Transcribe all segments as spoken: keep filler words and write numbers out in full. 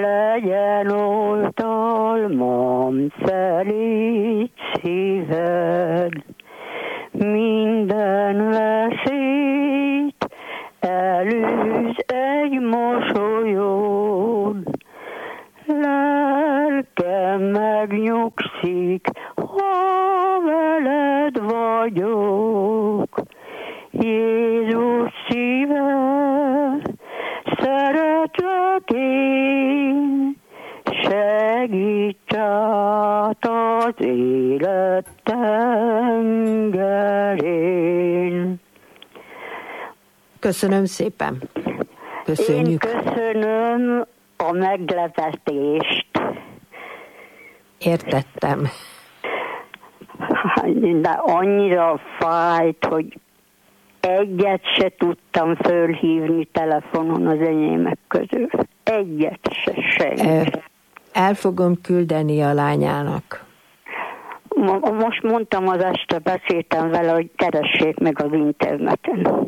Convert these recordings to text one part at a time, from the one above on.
legyen oltalmam, szelíd szíved, minden veszélyt elűz egy mosolyod. Lelkem megnyugszik, ha veled vagyok. Jézus szíve, szeretlek én, segíts át az élet tengerén. Köszönöm szépen. Köszönjük. Én köszönöm a meglepetést. Értettem. De annyira fájt, hogy egyet se tudtam fölhívni telefonon az enyémek közül. Egyet se, senki. El fogom küldeni a lányának. Most mondtam, az este beszéltem vele, hogy keressék meg az interneten.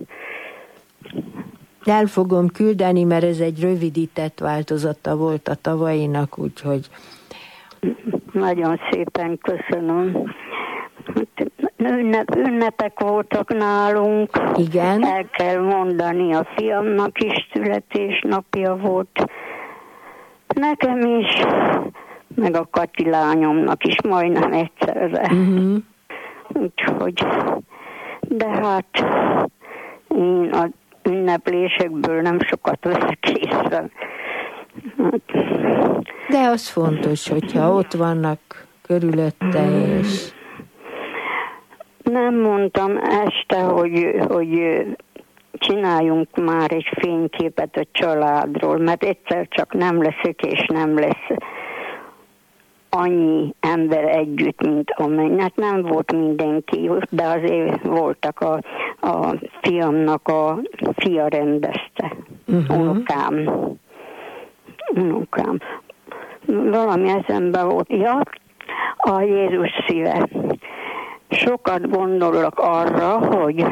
El fogom küldeni, mert ez egy rövidített változata volt a tavainak, úgyhogy... Nagyon szépen köszönöm. Ünnep, ünnepek voltak nálunk. Igen. El kell mondani, a fiamnak is születésnapja volt. Nekem is, meg a Kati lányomnak is majdnem egyszerre. Uh-huh. Úgyhogy, de hát én az ünneplésekből nem sokat veszek észre. De az fontos, hogyha ott vannak körülötte, és... Nem mondtam este, hogy, hogy csináljunk már egy fényképet a családról, mert egyszer csak nem leszek, és nem lesz annyi ember együtt, mint amennyi. Hát nem volt mindenki, de azért voltak a, a fiamnak a fia rendezte. Uh-huh. Unokám. Unokám. Valami eszembe volt. Ja, a Jézus szíve. Sokat gondolok arra, hogy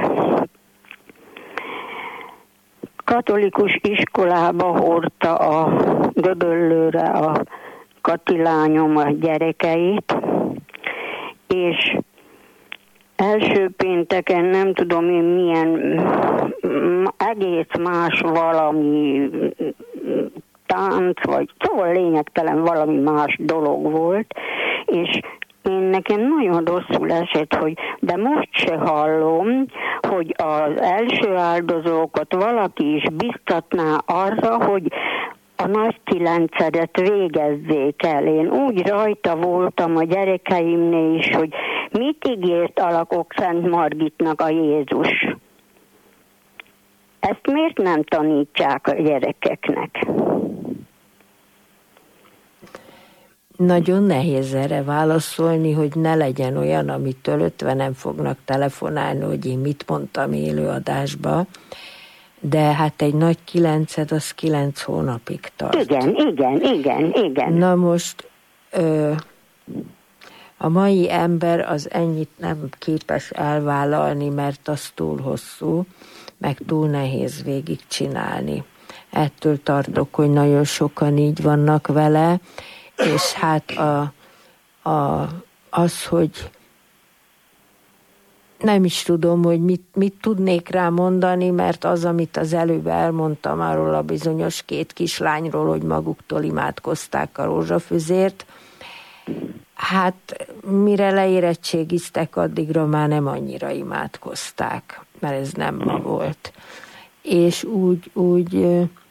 katolikus iskolába hordta a Gödöllőre a Kati lányom a gyerekeit, és első pénteken nem tudom én milyen egész más valami tánc, vagy szóval lényegtelen valami más dolog volt, és én nekem nagyon rosszul esett, hogy de most se hallom, hogy az első áldozókat valaki is biztatná arra, hogy a nagy kilencedet végezzék el. Én úgy rajta voltam a gyerekeimnél is, hogy mit ígért alakok Szent Margitnak a Jézus. Ezt miért nem tanítják a gyerekeknek? Nagyon nehéz erre válaszolni, hogy ne legyen olyan, amitől ötvenen fognak telefonálni, hogy én mit mondtam élőadásba, de hát egy nagy kilenced az kilenc hónapig tart. Igen, igen, igen, igen. Na most ö, a mai ember az ennyit nem képes elvállalni, mert az túl hosszú, meg túl nehéz végigcsinálni. Ettől tartok, hogy nagyon sokan így vannak vele, és hát a, a, az, hogy nem is tudom, hogy mit, mit tudnék rá mondani, mert az, amit az előbb elmondtam arról a bizonyos két kislányról, hogy maguktól imádkozták a rózsafüzért, hát mire leérettségiztek, addigra már nem annyira imádkozták, mert ez nem ma volt. És úgy, úgy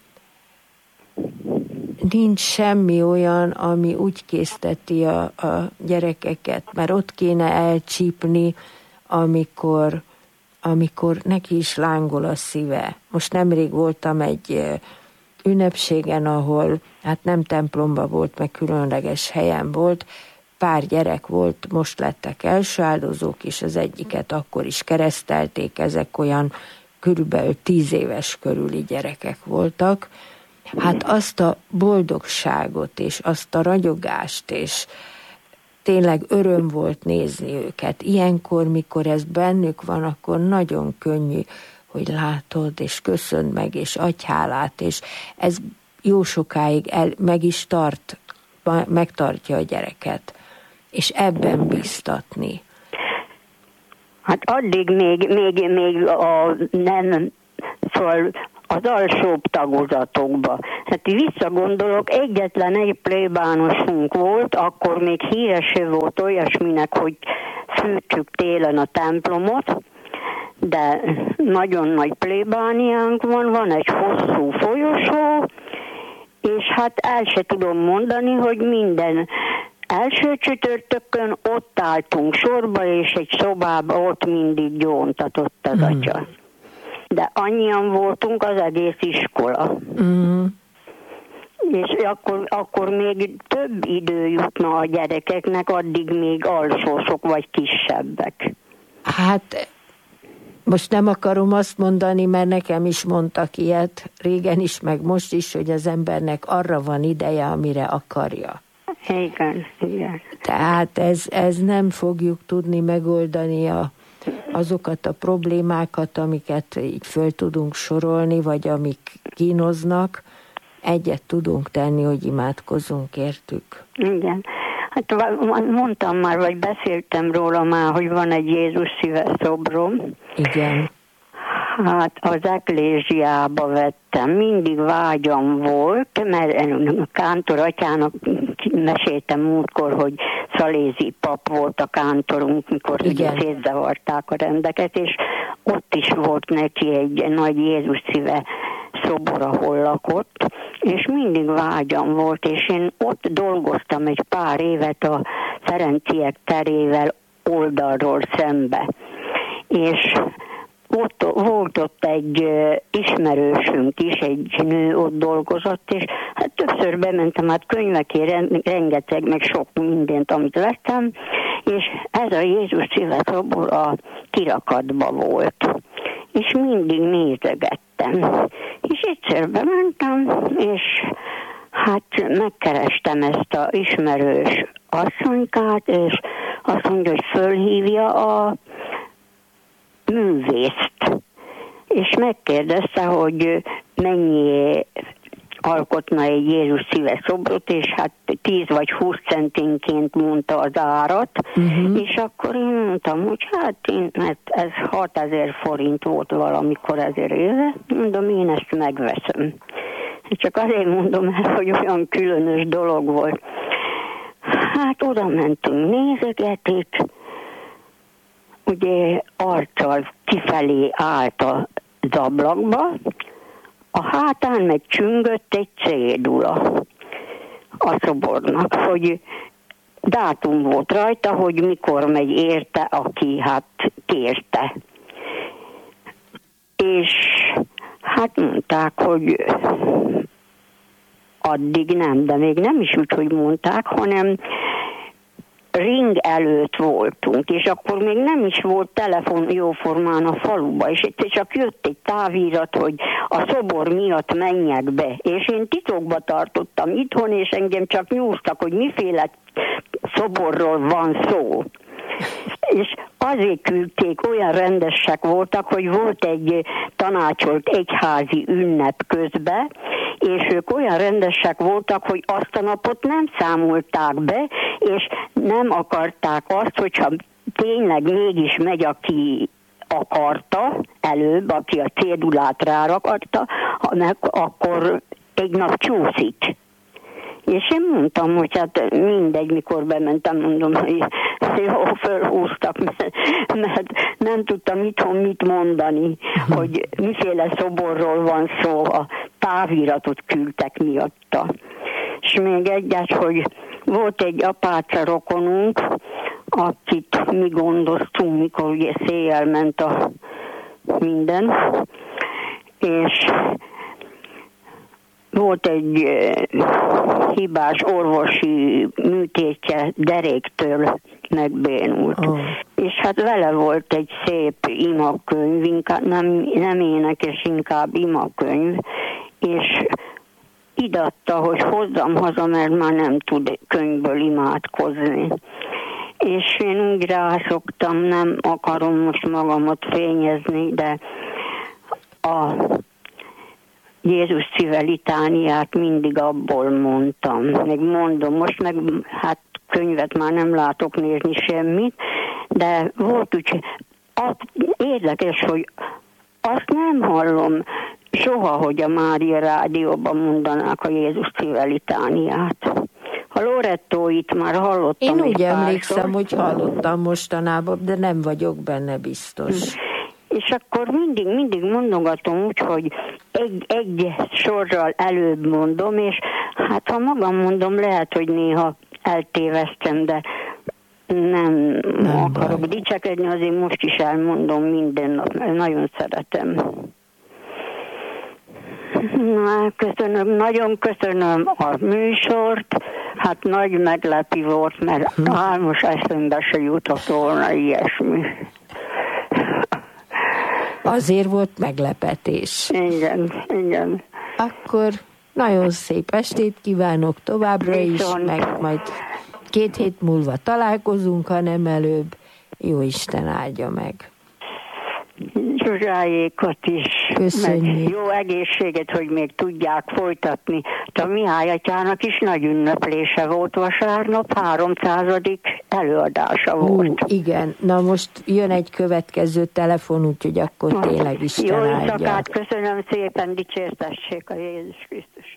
nincs semmi olyan, ami úgy készteti a, a gyerekeket, mert ott kéne elcsípni, amikor, amikor neki is lángol a szíve. Most nemrég voltam egy ünnepségen, ahol hát nem templomba volt, meg különleges helyen volt, pár gyerek volt, most lettek első áldozók, és az egyiket akkor is keresztelték, ezek olyan körülbelül tíz éves körüli gyerekek voltak. Hát azt a boldogságot, és azt a ragyogást, és tényleg öröm volt nézni őket. Ilyenkor, mikor ez bennük van, akkor nagyon könnyű, hogy látod, és köszönd meg, és adj hálát, és ez jó sokáig el, meg is tart, megtartja a gyereket, és ebben biztatni. Hát addig még, még, még a nem, szóval az alsóbb tagozatokba. Hát visszagondolok, egyetlen egy plébánosunk volt, akkor még híres volt olyasminek, hogy fűtjük télen a templomot, de nagyon nagy plébániánk van, van egy hosszú folyosó, és hát el se tudom mondani, hogy minden első csütörtökön ott álltunk sorba, és egy szobába ott mindig gyóntatott az mm. atya. De annyian voltunk az egész iskola. Mm. És akkor, akkor még több idő jutna a gyerekeknek, addig még alsósok vagy kisebbek. Hát most nem akarom azt mondani, mert nekem is mondtak ilyet, régen is, meg most is, hogy az embernek arra van ideje, amire akarja. Igen, igen. Tehát ez, ez nem fogjuk tudni megoldani a, azokat a problémákat, amiket így föl tudunk sorolni, vagy amik kínoznak. Egyet tudunk tenni, hogy imádkozzunk értük. Igen. Hát mondtam már, vagy beszéltem róla már, hogy van egy Jézus szíve szobrom. Igen. Hát az eklésiába vettem, mindig vágyam volt, mert a kántor atyának meséltem múltkor, hogy szalézi pap volt a kántorunk, mikor ugye szétzavarták a rendeket, és ott is volt neki egy nagy Jézus szíve szobor, ahol lakott, és mindig vágyam volt, és én ott dolgoztam egy pár évet a Ferenciek terével oldalról szembe, és ott, volt ott egy ismerősünk is, egy nő ott dolgozott, és hát többször bementem, hát könyvekért rengeteg, meg sok mindent, amit vettem, és ez a Jézus szíve szobor a kirakatba volt, és mindig nézegettem. És egyszer bementem, és hát megkerestem ezt a ismerős asszonykát, és azt mondja, hogy fölhívja a művészt, és megkérdezte, hogy mennyi alkotna egy Jézus szíve szobrot, és hát tíz vagy húsz centinként mondta az árat, uh-huh. és akkor én mondtam, hogy hát én, mert ez hatezer forint volt valamikor ezer éve, mondom, én ezt megveszem. Csak azért mondom el, hogy olyan különös dolog volt. Hát oda mentünk, nézegetik, ugye arccal kifelé állt az ablakba, a hátán meg csüngött egy cédula a szobornak, hogy dátum volt rajta, hogy mikor megy érte, aki hát kérte. És hát mondták, hogy addig nem, de még nem is úgy, hogy mondták, hanem ring előtt voltunk, és akkor még nem is volt telefon jóformán a faluba, és csak jött egy távírat, hogy a szobor miatt menjek be, és én titokba tartottam itthon, és engem csak nyúztak, hogy miféle szoborról van szó. És azért küldték, olyan rendesek voltak, hogy volt egy tanácsolt egyházi ünnep közben, és ők olyan rendesek voltak, hogy azt a napot nem számolták be, és nem akarták azt, hogyha tényleg mégis megy, aki akarta előbb, aki a cédulát rárakarta, hanem akkor egy nap csúszik. És én mondtam, hogy hát mindegy, mikor bementem, mondom, hogy jó, fölhúztak, mert, mert nem tudtam itthon mit mondani, hogy miféle szoborról van szó, a táviratot küldtek miatta. És még egyet, hogy volt egy apáca rokonunk, akit mi gondoztunk, mikor ugye széjjel ment a minden, és volt egy hibás orvosi műtétje, deréktől megbénult. Oh. És hát vele volt egy szép imakönyv, inkább nem, nem énekes, inkább imakönyv, és idatta, hogy hozzam haza, mert már nem tud könyvből imádkozni. És én úgy rászoktam, nem akarom most magamat fényezni, de a Jézus szíve litániát mindig abból mondtam. Meg mondom, most meg hát könyvet már nem látok nézni semmit, de volt úgy, érdekes, hogy azt nem hallom soha, hogy a Mária rádióban mondanák a Jézus szíve litániát. A Lorettóit már hallottam. Én úgy emlékszem, hogy hallottam mostanában, de nem vagyok benne biztos. És akkor mindig, mindig mondogatom úgy, hogy egy, egy sorral előbb mondom, és hát ha magam mondom, lehet, hogy néha eltéveztem, de nem, nem akarok baj. Dicsekedni, azért most is elmondom minden nap, nagyon szeretem. Na, köszönöm, nagyon köszönöm a műsort, hát nagy meglepő volt, mert hm. álmos eszembe se jutott volna ilyesmi. Azért volt meglepetés. Igen, igen. Akkor nagyon szép estét kívánok továbbra is, Viszont. meg majd két hét múlva találkozunk, ha nem előbb. Jó Isten áldja meg. Zsuzsáékat is. Köszönjük. Jó egészséget, hogy még tudják folytatni. A Mihály atyának is nagy ünneplése volt vasárnap, háromszázadik előadása volt. Ú, igen, na most jön egy következő telefon, úgyhogy akkor tényleg Isten Jó áldja. éjszakát, köszönöm szépen, dicsértessék a Jézus Krisztus.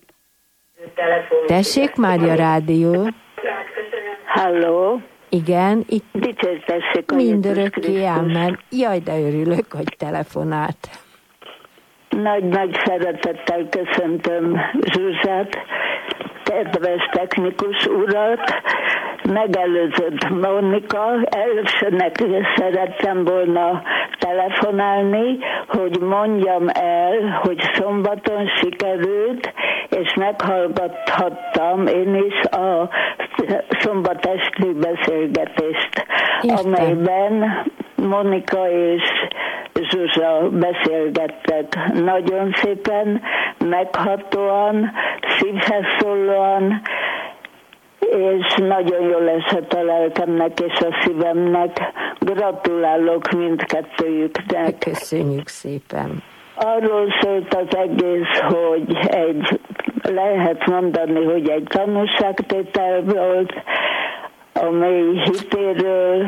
Tessék, Mária Rádió. Halló. Igen, itt dicsértessék a mindörökké ám, mert jaj, de örülök, hogy telefonált. Nagy-nagy szeretettel köszöntöm Zsuzsát, kedves technikus urat, megelőzött Monika, elsőnek szerettem volna telefonálni, hogy mondjam el, hogy szombaton sikerült, és meghallgathattam én is a szombat esti beszélgetést, Értem. amelyben Monika és Zsuzsa beszélgettek nagyon szépen, meghatóan, szívhez szólóan, és nagyon jól esett a lelkemnek és a szívemnek. Gratulálok mindkettőjüknek. Köszönjük szépen. Arról szólt az egész, hogy egy, lehet mondani, hogy egy tanúságtétel volt, a mély hitéről,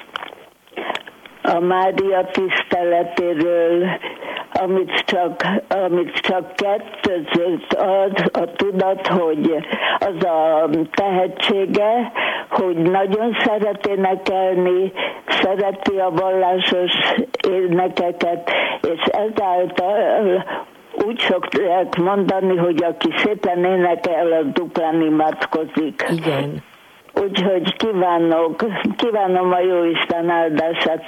a Mária tiszteletéről, amit csak, amit csak kettőzött ad a tudat, hogy az a tehetsége, hogy nagyon szeret énekelni, szereti a vallásos énekeket, és ezáltal úgy szokták mondani, hogy aki szépen énekel, az duplán imádkozik. Igen. Úgyhogy kívánok, kívánom a Jóisten áldását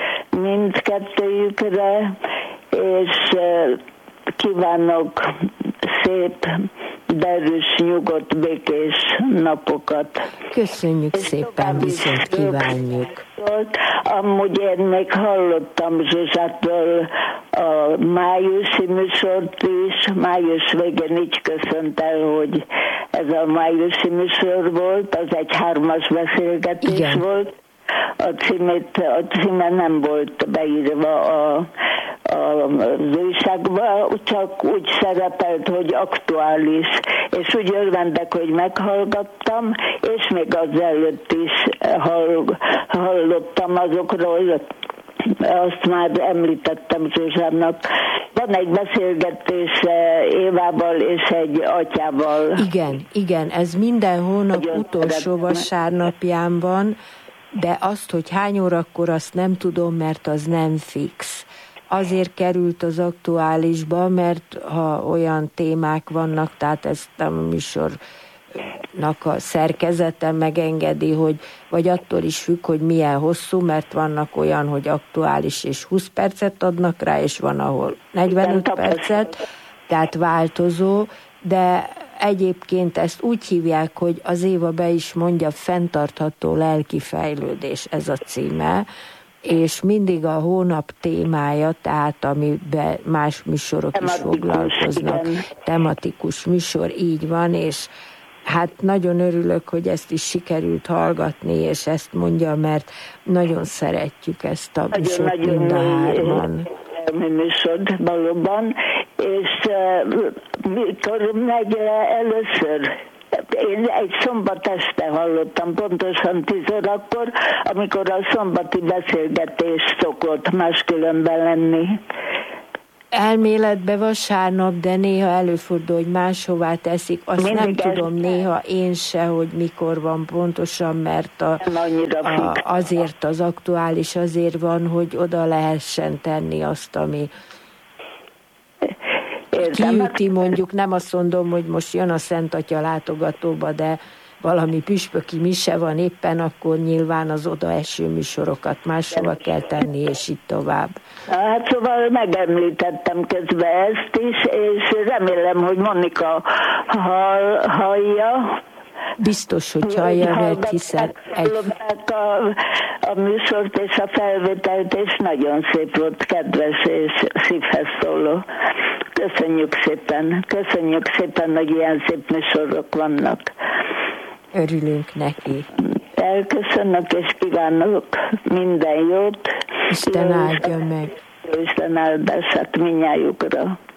mindkettőjükre, és kívánok szép, derűs, nyugodt, békés napokat. Köszönjük és szépen, viszont kívánjuk. Amúgy én még hallottam Zsuzsától a májusi műsort is, május végén így köszönt el, hogy ez a májusi műsor volt, az egy hármas beszélgetés Igen. volt. A címét, a címe nem volt beírva a, a, az újságba, csak úgy szerepelt, hogy aktuális, és úgy örvendek, hogy meghallgattam, és még azelőtt is hall, hallottam azokról, azt már említettem Zsuzsának. Van egy beszélgetés Évával és egy atyával. Igen, igen, ez minden hónap Nagyon utolsó szeretném. vasárnapján van, de azt, hogy hány órakor, azt nem tudom, mert az nem fix. Azért került az aktuálisba, mert ha olyan témák vannak, tehát ezt a műsornak a szerkezete megengedi, hogy vagy attól is függ, hogy milyen hosszú, mert vannak olyan, hogy aktuális és húsz percet adnak rá, és van, ahol negyvenöt percet, tehát változó, de egyébként ezt úgy hívják, hogy az Éva be is mondja, fenntartható lelki fejlődés, ez a címe, és mindig a hónap témája, tehát amiben más műsorok tematikus, is foglalkoznak, igen. tematikus műsor, így van, és hát nagyon örülök, hogy ezt is sikerült hallgatni, és ezt mondja, mert nagyon szeretjük ezt a műsort mind a hárman. Műsor valóban, és de mikor megy le először? Én egy szombat este hallottam, pontosan tíz órakor, amikor a szombati beszélgetés szokott máskülönben lenni. Elméletben vasárnap, de néha előfordul, hogy máshová teszik. Azt Mindig nem tudom este. Néha én se, hogy mikor van pontosan, mert a, a, azért az aktuális azért van, hogy oda lehessen tenni azt, ami kiüti, mondjuk nem azt mondom, hogy most jön a Szent Atya látogatóba, de valami püspöki mise van éppen, akkor nyilván az odaeső műsorokat máshova kell tenni, és így tovább. Hát szóval megemlítettem közben ezt is, és remélem, hogy Monika hall, hallja. Biztos, hogy hallja, mert hiszen egy... a, a műsort és a felvételt, és nagyon szép volt, kedves és szívhez szóló. Köszönjük szépen, köszönjük szépen, hogy ilyen szép műsorok vannak. Örülünk neki. Elköszönök és kívánok minden jót. Isten áldja meg. Isten áldását mindnyájukra.